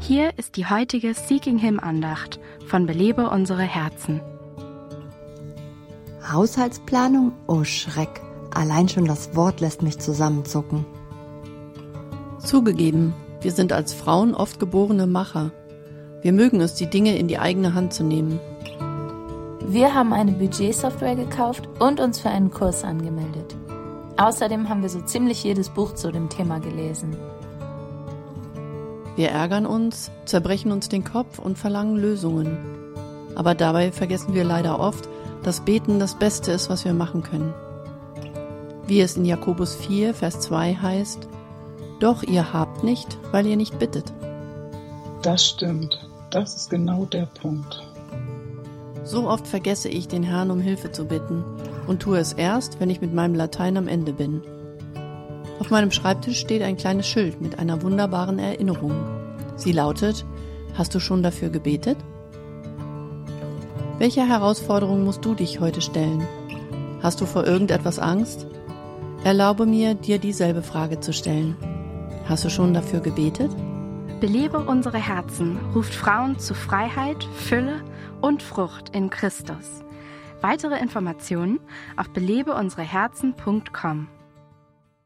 Hier ist die heutige Seeking Him Andacht von Belebe unsere Herzen. Haushaltsplanung? Oh Schreck, allein schon das Wort lässt mich zusammenzucken. Zugegeben, wir sind als Frauen oft geborene Macher. Wir mögen es, die Dinge in die eigene Hand zu nehmen. Wir haben eine Budgetsoftware gekauft und uns für einen Kurs angemeldet. Außerdem haben wir so ziemlich jedes Buch zu dem Thema gelesen. Wir ärgern uns, zerbrechen uns den Kopf und verlangen Lösungen. Aber dabei vergessen wir leider oft, dass Beten das Beste ist, was wir machen können. Wie es in Jakobus 4, Vers 2 heißt: Doch ihr habt nicht, weil ihr nicht bittet. Das stimmt. Das ist genau der Punkt. So oft vergesse ich, den Herrn um Hilfe zu bitten und tue es erst, wenn ich mit meinem Latein am Ende bin. Auf meinem Schreibtisch steht ein kleines Schild mit einer wunderbaren Erinnerung. Sie lautet: Hast du schon dafür gebetet? Welcher Herausforderung musst du dich heute stellen? Hast du vor irgendetwas Angst? Erlaube mir, dir dieselbe Frage zu stellen. Hast du schon dafür gebetet? Belebe unsere Herzen ruft Frauen zu Freiheit, Fülle und Frucht in Christus. Weitere Informationen auf belebeunsereherzen.com.